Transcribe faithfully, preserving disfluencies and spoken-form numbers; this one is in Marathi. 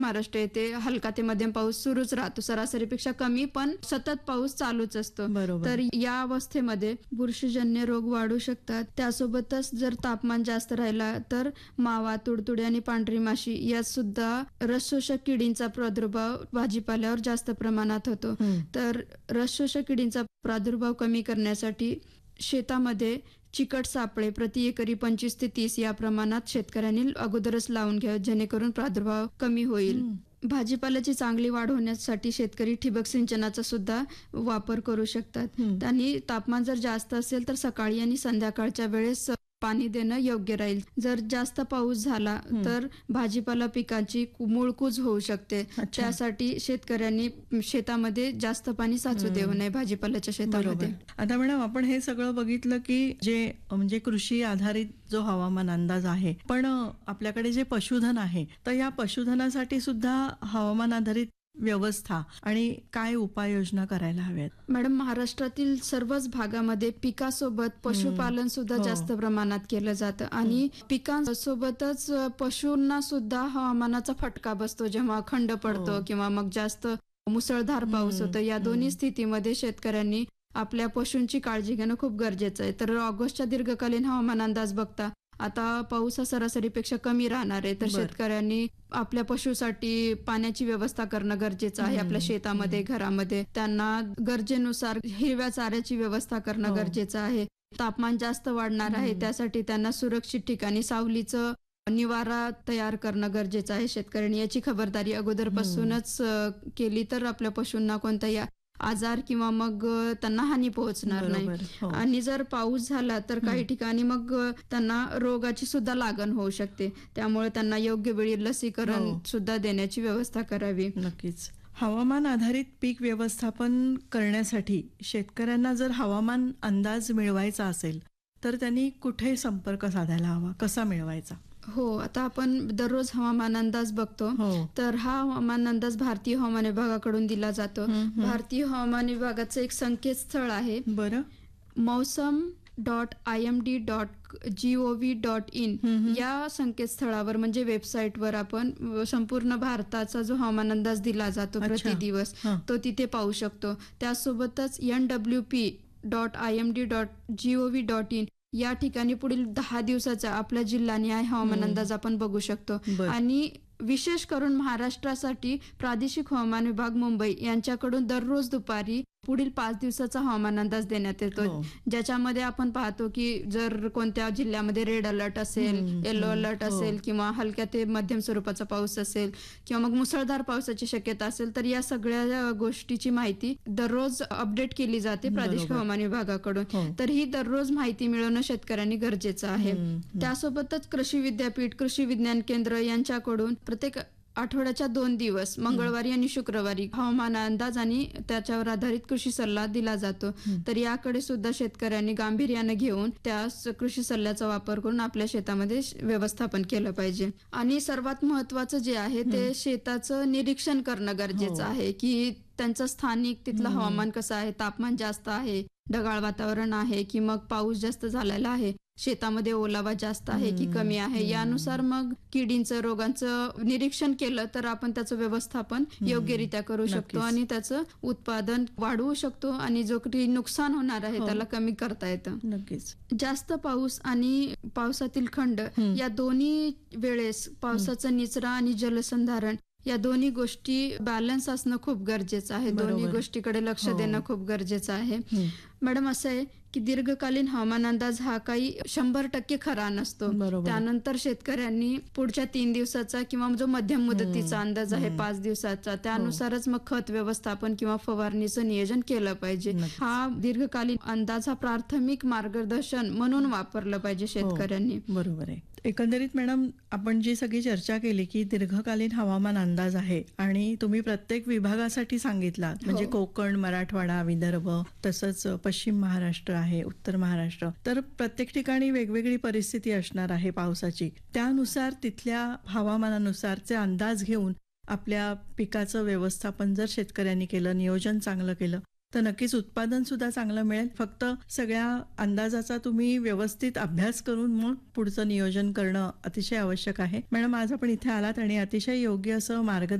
महाराष्ट्र येथे हलका ते मध्यम पाऊस सुरूच राहतो, सरासरीपेक्षा कमी, पण सतत पाऊस चालूच असतो. बरोबर. तर या अवस्थेमध्ये बुरशीजन्य रोग वाढू शकतात. त्यासोबतच जर तापमान जास्त राहिला तर मावा, तुडतुडे आणि पांढरी माशी यात सुद्धा रसशोषक किडींचा प्रादुर्भाव भाजीपाल्यावर जास्त प्रमाणात होतो. हं. तर रसशोषक किडींचा प्रादुर्भाव कमी करण्यासाठी शेतामध्ये चिकट सापळे प्रति एकरी पंचवीस ते तीस या प्रमाणात शेतकऱ्यांनी अगोदरच लावून घ्यावे, जेणेकरून प्रादुर्भाव कमी होईल. हं. भाजीपाल्याची चांगली वाढ होण्यासाठी शेतकरी ठिबक सिंचनाचा सुद्धा वापर करू शकतात. हं. आणि तापमान जर जास्त असेल तर सकाळी आणि संध्याकाळच्या वेळेस पाणी देणं योग्य राहील. जर जास्त पाऊस झाला हं. तर भाजीपाला पिकांची मूळकूज होऊ शकते. अच्छा. त्यासाठी शेतकऱ्यांनी शेतामध्ये जास्त पाणी साचू हं. देऊ नये भाजीपाल्याच्या शेतामध्ये. बरोबर. आता मॅडम, आपण हे सगळं बघितलं की जे म्हणजे कृषी आधारित जो हवामान अंदाज आहे, पण अ, आपल्याकडे जे पशुधन आहे, तर या पशुधनासाठी सुद्धा हवामान आधारित व्यवस्था आणि काय उपाययोजना करायला हव्यात? मॅडम, महाराष्ट्रातील सर्वच भागामध्ये पिकासोबत पशुपालन सुद्धा हो. जास्त प्रमाणात केलं जातं आणि पिकांसोबतच पशूंना सुद्धा हवामानाचा फटका बसतो, जेव्हा खंड पडतो हो. किंवा मग जास्त मुसळधार पाऊस हम्म, होतो. या दोन्ही हम्म. स्थितीमध्ये शेतकऱ्यांनी आपल्या पशूंची काळजी घेणं खूप गरजेचं आहे. तर ऑगस्टच्या दीर्घकालीन हवामान अंदाज बघता आता पाऊस हा सरासरीपेक्षा कमी राहणार आहे, तर बरं. शेतकऱ्यांनी आपल्या पशुसाठी पाण्याची व्यवस्था करणं गरजेचं आहे. हम्म, आपल्या शेतामध्ये, घरामध्ये त्यांना गरजेनुसार हिरव्या चाऱ्याची व्यवस्था करणं हो. गरजेचं आहे. तापमान जास्त वाढणार आहे, हम्म. त्यासाठी त्यांना सुरक्षित ठिकाणी सावलीचं निवारा तयार करणं गरजेचं आहे. शेतकऱ्यांनी याची खबरदारी अगोदरपासूनच अ, केली तर आपल्या पशूंना कोणताही आजार किंवा मग अ, त्यांना हानी पोहोचणार नाही. बरोबर. हो. आणि जर पाऊस झाला तर काही ठिकाणी मग अ, त्यांना रोगाची सुद्धा लागण होऊ शकते. त्यामुळे त्यांना योग्य वेळी लसीकरण हो. सुद्धा देण्याची व्यवस्था करावी. नक्कीच. हवामान आधारित पीक व्यवस्थापन करण्यासाठी शेतकऱ्यांना जर हवामान अंदाज मिळवायचा असेल तर त्यांनी कुठे संपर्क साधायला हवा, कसा मिळवायचा? हो, आता आपण दररोज हवामान अंदाज बघतो. हो. तर हा हवामान अंदाज भारतीय हवामान विभागाकडून दिला जातो. हं, हं. भारतीय हवामान विभागाचं एक संकेतस्थळ आहे, बरं. मौसम dot I am D dot G O V dot in. हं, हं. या संकेतस्थळावर म्हणजे वेबसाईटवर आपण अ, संपूर्ण भारताचा जो हवामान अंदाज दिला जातो अच्छा. प्रतिदिवस, हं. तो तिथे पाहू शकतो. त्यासोबतच N W P dot I am D dot G O V dot in या ठिकाणी पुढील दहा दिवसाचा आपल्या जिल्हा निहाय हवामान हं. अंदाज आपण बघू शकतो. बरं. आणि विशेष करून महाराष्ट्रासाठी प्रादेशिक हवामान विभाग मुंबई यांच्याकडून दररोज दुपारी पुढील पाच दिवसाचा हवामान अंदाज देण्यात येतो, हो. ज्याच्यामध्ये आपण पाहतो की जर कोणत्या जिल्ह्यामध्ये रेड अलर्ट असेल, हम्म, येलो हम्म. अलर्ट हो. असेल किंवा हलक्या ते मध्यम स्वरूपाचा पाऊस असेल किंवा मग मुसळधार पावसाची शक्यता असेल, तर या सगळ्या गोष्टीची माहिती दररोज अपडेट केली जाते प्रादेशिक बरोबर. हवामान विभागाकडून. हो. तर ही दररोज माहिती मिळवणं शेतकऱ्यांनी गरजेचं आहे. हम्म, हम्म. त्यासोबतच कृषी विद्यापीठ, कृषी विज्ञान केंद्र यांच्याकडून प्रत्येक आठवड्याच्या दोन दिवस मंगळवारी आणि शुक्रवारी हवामान अंदाज आणि त्याच्यावर आधारित कृषी सल्ला दिला जातो. तर याकडे सुद्धा शेतकऱ्यांनी गांभीर्याने घेऊन त्या स- कृषी सल्ल्याचा वापर करून आपल्या शेतामध्ये श- व्यवस्थापन केलं पाहिजे. आणि सर्वात महत्वाचं जे आहे ते शेताचं निरीक्षण करणं गरजेचं हो. आहे की त्यांचं स्थानिक तिथलं हम्म. हवामान कसं आहे, तापमान जास्त आहे, ढगाळ वातावरण आहे की मग पाऊस जास्त झालेला आहे, शेतामध्ये ओलावा जास्त आहे की हम्म. कमी आहे, यानुसार मग किडींचं, रोगांचं निरीक्षण केलं तर आपण त्याचं व्यवस्थापन योग्यरित्या करू शकतो नक्कीच. आणि त्याचं उत्पादन वाढवू शकतो आणि जो काही नुकसान होणार आहे हो. त्याला कमी करता येतं. नक्कीच. जास्त पाऊस आणि पावसातील खंड हं. या दोन्ही वेळेस पावसाचा निचरा आणि जलसंधारण या दोन्ही गोष्टी बॅलन्स असणं खूप गरजेचं आहे. दोन्ही बरोबर. गोष्टीकडे लक्ष हो. देणं खूप गरजेचं आहे. हं. मॅडम, असं आहे की दीर्घकालीन हवामान अंदाज हा काही शंभर टक्के खरा नसतो. बरोबर. त्यानंतर शेतकऱ्यांनी पुढच्या तीन दिवसाचा किंवा जो मध्यम मुदतीचा अंदाज आहे पाच दिवसाचा, त्यानुसारच मग खत व्यवस्थापन किंवा फवारणीचं नियोजन केलं पाहिजे. नक्कीच. हा दीर्घकालीन अंदाज हा प्राथमिक मार्गदर्शन म्हणून वापरलं पाहिजे शेतकऱ्यांनी. बरोबर आहे. एकंदरीत मॅडम, आपण जी सगळी चर्चा केली की दीर्घकालीन हवामान अंदाज आहे आणि तुम्ही प्रत्येक विभागासाठी सांगितला, म्हणजे हो. कोकण, मराठवाडा, विदर्भ, तसंच पश्चिम महाराष्ट्र आहे, उत्तर महाराष्ट्र, तर प्रत्येक ठिकाणी वेगवेगळी परिस्थिती असणार आहे पावसाची. त्यानुसार तिथल्या हवामानानुसारचे अंदाज घेऊन आपल्या पिकाचं व्यवस्थापन जर शेतकऱ्यांनी केलं, नियोजन चांगलं केलं, तर नक्कीच उत्पादन सुद्धा चांगलं मिळेल. फक्त सगळ्या अंदाजाचा तुम्ही व्यवस्थित अभ्यास करून मग पुढचं नियोजन करणं अतिशय आवश्यक आहे. मॅडम, आज आपण इथे आलात आणि अतिशय योग्य असं मार्गदर्शन